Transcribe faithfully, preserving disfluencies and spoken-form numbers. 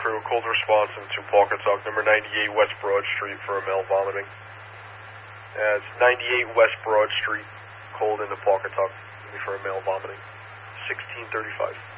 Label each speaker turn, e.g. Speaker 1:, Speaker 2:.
Speaker 1: crew, cold response into Pawcatuck, number ninety-eight West Broad Street for a male vomiting. Uh, it's ninety-eight West Broad Street, cold into Pawcatuck for a male vomiting. sixteen thirty-five.